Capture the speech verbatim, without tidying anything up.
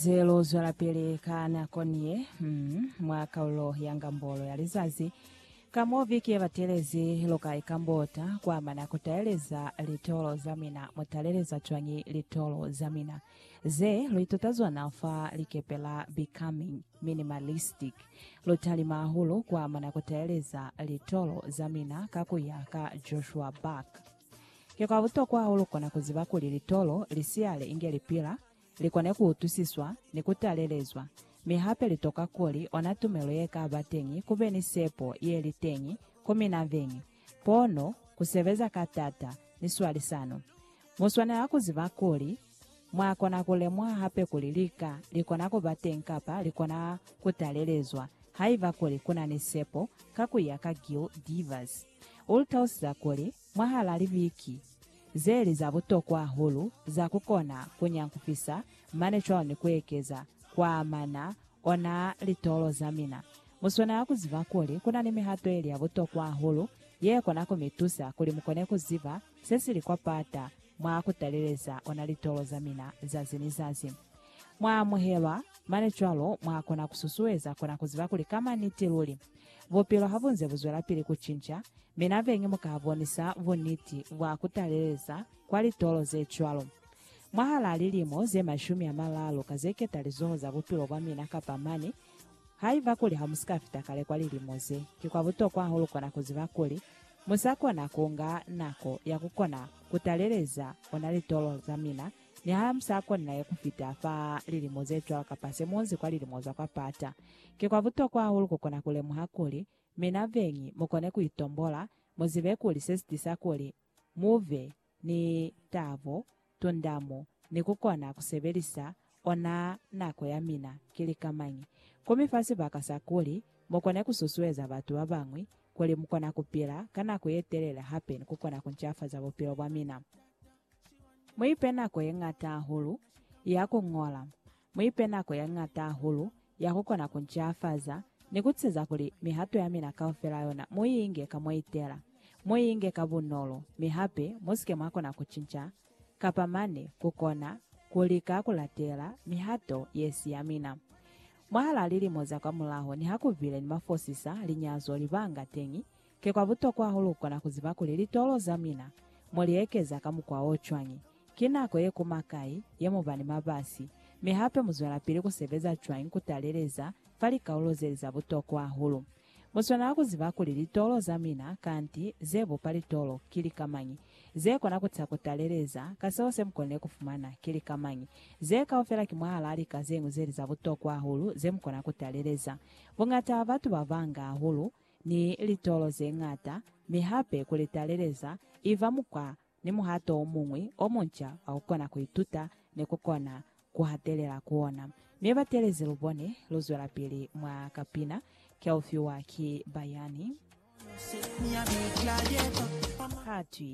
Zelo zwalapeleka na konie mm, mwaka ulo yanga mbolo ya lizazi kamovi kie batelezi loka ikambota kwa mana kutaeleza litolo zamina mutaleleza chwanyi litolo zamina ze luitotazwa nafa likepela becoming minimalistic lutali mahulu kwa mana kutaeleza litolo zamina kakuyaka Joshua Buck kekwa buto kwa hulu kona kuziba kuli litolo lisiale inge lipila likone kuutusiswa ni kutalelezwa mihape litoka kuli onatumelo yeka abatengi kubeni sepo ye litengi kumi na vengi pono kuseveza katata ni swali sano muswana ya kuziva kuli mwakona kule mwa hape kulilika likona kubatenkapa likona kutalelezwa haiva kuli kuna ni sepo kakuyaka Gil Divas ultausiza kuli mwahalali viki zeli za buto kwa hulu za kukona kunyankufisa mane chwao ni kuekeza kwa amana ona litolo zamina muswana ya kuziva kuli kuna ni mihato eli ya buto kwa hulu ye kona kumitusa kuli mukone kuziva sesi likwa pata mwa kutaleleza ona litolo zamina zazini zazi mwa muhewa mane chwalo mwa kona kususueza kona kuziva kuli kama niti luli vopilo havunze buzwela pili kuchincha minavengi mukavonisa vuniti wa kutaleleza kwa litolo ze chwalo mwahala lilimo ze mashumi ya malalo kazeketa lizoho za vupilo bwa mina kapamani haiva kuli hamusikafita kale kwa lilimoze kikwa buto kwa hulu kona kuziva kuli musako na kunga nako ya kukona kutaleleza ona litolo za mina ni haya msako na ya kufita fa lilimoze chwalo kapase monzi kwa lilimoza kwa pata kikwa buto kwa hulu kukona kule muhakuli mina vengi mukone kuitombola muzive kuli sesitisa kuli muve ni tavo tundamo ni kukona kusebelisa ona nako ya mina kili kamanyi kumifasi bakasa kuli mukone kususueza batu wabangwi kuli mukona kupila kana kuyetelela happen kukona kunchafa za bupilo bwa mina muipenako yengata hulu yako ngola muipenako yengata hulu yakukona kunchafaza nikutseza kuli mihato ya mina kaofela yona muinge kamoitela muinge kabunolo mihape musike mwako na kuchincha kapamane kukona kulika kulatela mihato yesi ya mina mwahala lilimoza kwa mulaho ni hakuvile ni mafosisa linyazo libanga tengi kekwa buto kwa hulu kona kuziva kuli litolo za mina muliekeza kamu kwa ochwanyi kinako ye kumakai ye mubani mabasi mihape muzwela pili kusebeza chwanyi kutaleleza fali kaulozeliza buto kwa hulu muswana akuziva kuli litolo za mina kanti zebo palitolo kili kamanyi zeko na kutsa kutaleleza kasose mkone kufumana kili kamanyi zeka ofela kimwahala ali kazengu zeli za buto kwa hulu zemkona kutaleleza vungata abatu bavanga hulu ni litolo zengata mihape kulitaleleza iva mukwa ni muhato omungwi omuncha aukona kuituta ni kukona kuhatelela kuona mieba telezi lubone luzwela pili mwa kapina kia ufiwa ki bayani hatui